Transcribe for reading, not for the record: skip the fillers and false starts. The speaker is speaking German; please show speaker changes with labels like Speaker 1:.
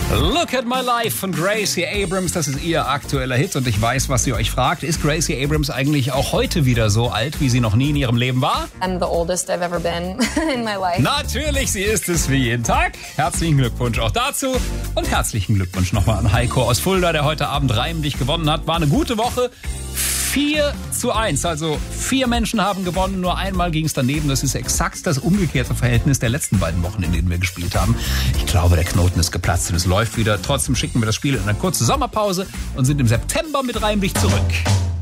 Speaker 1: Look at My Life von Gracie Abrams, das ist ihr aktueller Hit und ich weiß, was ihr euch fragt. Ist Gracie Abrams eigentlich auch heute wieder so alt, wie sie noch nie in ihrem Leben war?
Speaker 2: I'm the oldest I've ever been in my life.
Speaker 1: Natürlich, sie ist es wie jeden Tag. Herzlichen Glückwunsch auch dazu und herzlichen Glückwunsch nochmal an Heiko aus Fulda, der heute Abend reimlich gewonnen hat. War eine gute Woche. 4:1, also 4 Menschen haben gewonnen, nur einmal ging es daneben. Das ist exakt das umgekehrte Verhältnis der letzten beiden Wochen, in denen wir gespielt haben. Ich glaube, der Knoten ist geplatzt und es läuft wieder. Trotzdem schicken wir das Spiel in eine kurze Sommerpause und sind im September mit reimlich zurück.